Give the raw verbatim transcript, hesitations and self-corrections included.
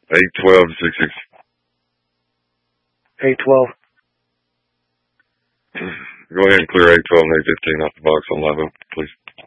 eight twelve six six. eight twelve. Go ahead and clear eight twelve and eight fifteen off the box on live open, please.